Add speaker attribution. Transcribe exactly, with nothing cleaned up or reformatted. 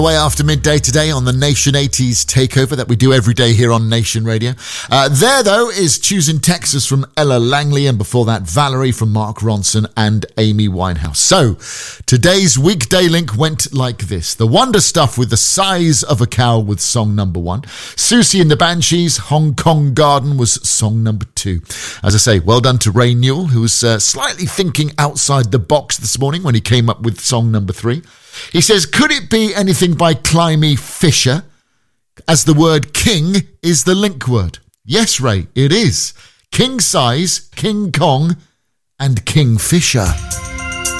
Speaker 1: Way after midday today on the Nation eighties takeover that we do every day here on Nation Radio. Uh, there, though, is Choosing Texas from Ella Langley, and before that, Valerie from Mark Ronson and Amy Winehouse. So, today's weekday link went like this. The Wonder Stuff with The Size of a Cow with song number one. Susie and the Banshees, Hong Kong Garden was song number two. As I say, well done to Ray Newell, who was uh, slightly thinking outside the box this morning when he came up with song number three. He says, could it be anything by Climie Fisher, as the word king is the link word? Yes, Ray, it is. King size, King Kong, and King Fisher.